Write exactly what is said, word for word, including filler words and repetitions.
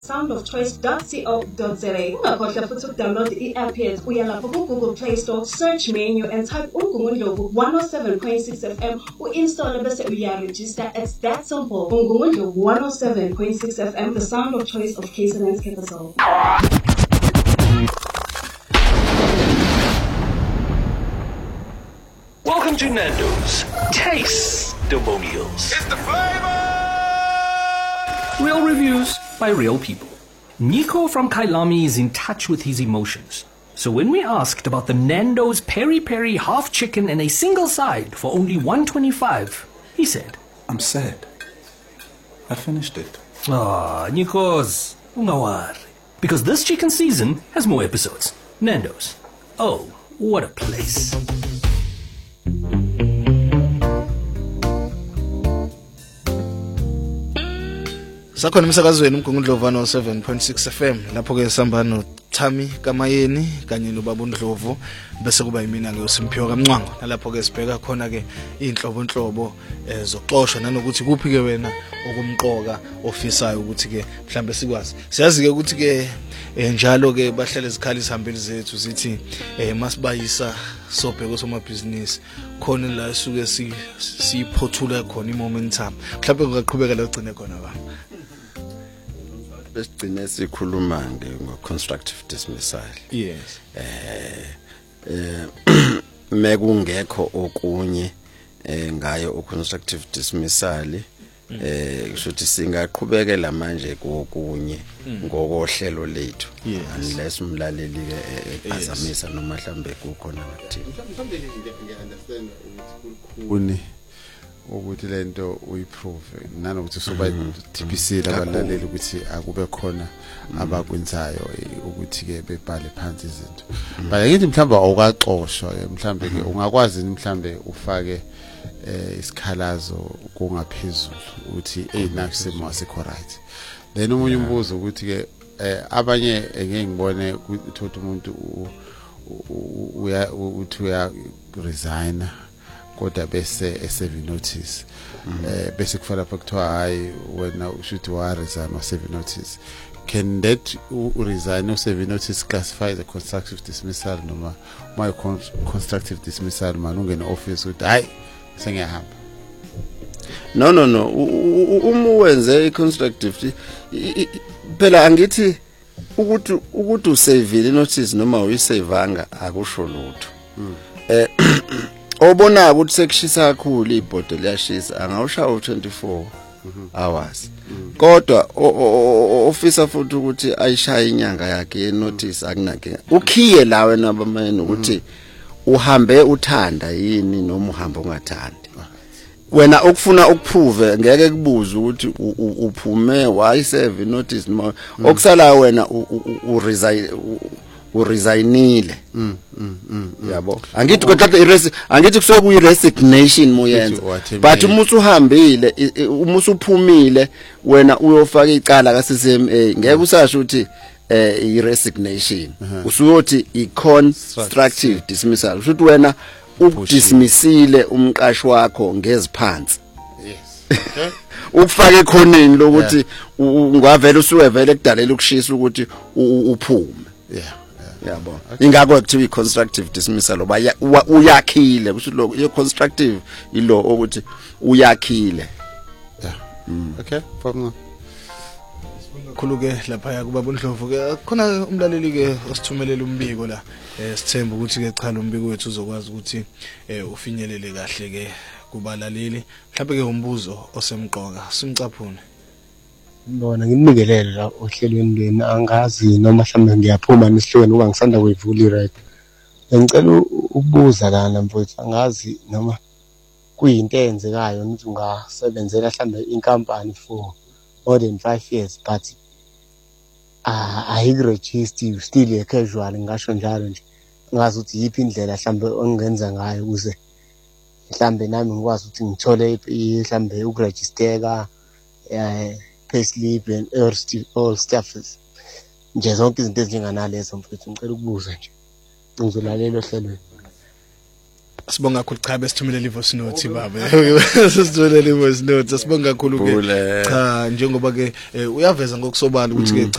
sound of choice dot co dot za. Ungakhohlwa futhi ukudownload i-app yethu. Uya lapho ku-Google Play Store, search menu and type uNgungundlovu one oh seven point six F M. U-install bese uya-register. It's that simple. uNgungundlovu one oh seven point six F M, the sound of choice of K Z N's capital. Welcome to Nando's Taste-Demonials. It's the flavor! Real reviews by real people. Nico from Kailami is in touch with his emotions. So when we asked about the Nando's Peri Peri half chicken and a single side for only one twenty-five, he said, I'm sad. I finished it. Ah, Nikos, ungawari. Because this chicken season has more episodes. Nando's. Oh, what a place. Sakhona emsakazweni uMgungundlovu one oh seven point six F M lapho ke sihamba no Thami Kamayeni kanye noBaba uNdlovu bese kuba yimina ke uSimphiwe kaMncwango nalapho ke sibheka khona ke inhlobo nhlobo zoxoshwa nanokuthi kuphi ke wena okumqoka ofisayo ukuthi ke mhlambe sikwazi siyazi ke ukuthi ke njalo ke bahlale izikhali izihambeli zethu zithi masibayisa sobheka somabhizinisi khona la suke si siphothula khona imomentum mhlambe ungaqhubeka la ugcine khona ba besigcine sikhuluma ngo-constructive dismissal. Yes. Eh eh mekungekho okunye eh ngayo u-constructive dismissal eh kushuthi singaqhubekela manje kokunye ngokohlelo lethu unless umlaleli ke ephazamisa noma mhlambe kukhona nakuthini. Mhlambe ngiya-understand ukuthi kukhuni ukuthi lento uyiprove nanokuthi soba T B C labalaleli ukuthi akube khona abakwenzayo ukuthi ke bebhale phansi izinto. But ngithi mhlamba awukaxoshwa mhlambe ke ungakwazi mhlambe ufake eh isikhalazo kungaphezulu ukuthi hey nakusimo asikho right. Then umunye umbuzo ukuthi ke abanye engeke ngibone ukuthi umuntu uya uthi uya resign kodwa bese serve notice eh bese kufanele kuthiwa hayi wena ushuthi wa resign wa serve notice. Can that resign or serve notice classify as a constructive dismissal noma my constructive dismissal man ungena office uthi hayi sengiyahamba? No no no uma wenze i-constructive phela angithi ukuthi ukuthi usavile notice noma uyisavanga akusho lutho. Eh obona ukuthi sekushisa kakhulu ibhodo liyashisa angawushawa twenty-four hours kodwa officer futhi ukuthi ayishaye inyanga yakhe ye notice akunake ukhiye lawe nabamene ukuthi uhambe uthanda yini noma uhamba ungathandi. Wena okufuna ukuprove ngeke kubuze ukuthi uphume why serve notice noma okusala wena uresign uresignile. Mm mm yabo angithi kodwa iresi angithi kusuke kuyi resignation moyenza but uma usuhambile uma usuphumile wena uyofaka icala ka C C M A ngeke usasho ukuthi eh i resignation usuyothi i constructive dismissal ushuthi wena udismissile umqashi wakho ngeziphansi. Yes. Okay. Ukufaka ekhoneni lokuthi ungavela usuwevele kudalela ukushisa ukuthi uphume. Yeah. Yabo ingakho kuthiwa i-constructive dismissal oba uyakhile kusho lo i-constructive ilo ukuthi uyakhile. Yeah. Okay problem khuluke lapha kuBaba uNdlovu ke khona umlaleli ke osithumelela umbiko la sithemba ukuthi ke cha lo mbiko wethu uzokwazi ukuthi ufinyelele kahle ke kubalaleli mhlawumbe ke umbuzo osemqoka simcaphune. Ngibona nginikelele la ohlelweni leni angazi noma mhlawumbe ngiyaphuma nesihlweni ngoba ngisanda kuyivula i-right. Ngicela ukubuza lana mfowethu angazi noma kuyinto eyenzekayo ukuthi ungasebenzela mhlawumbe inkampani for more than five years but ah ayi-register still a casual ngisho njalo nje ngazi ukuthi yipi indlela mhlawumbe ongenza ngayo ukuze mhlawumbe nami ngikwazi ukuthi ngithole mhlawumbe ukuregisteka eh payslip and all all stuff nje zonke izinto ezinjenganalezo mfethu ngicela ukubuza nje ngizolalela ohlelweni. Sibonga kakhulu cha besithumelele ivoice note baba. Sisithumelele ivoice note. Sibonga kakhulu ke. Cha njengoba ke uyaveza ngokusobala ukuthi ke